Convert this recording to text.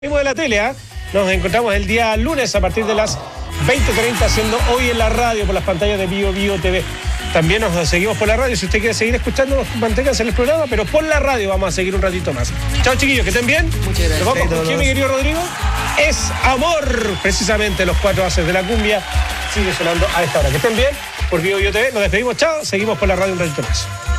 De la tele, ¿eh? Nos encontramos el día lunes a partir de las 20:30 haciendo Hoy en la Radio por las pantallas de Bio TV. También nos seguimos por la radio. Si usted quiere seguir escuchándonos, manténganse en el programa, pero por la radio vamos a seguir un ratito más. Chao, chiquillos, que estén bien. Muchas gracias. Nos vamos con quién, mi querido Rodrigo. Es Amor, precisamente los 4 haces de la cumbia. Sigue sonando a esta hora. Que estén bien por Bio TV. Nos despedimos, chao. Seguimos por la radio un ratito más.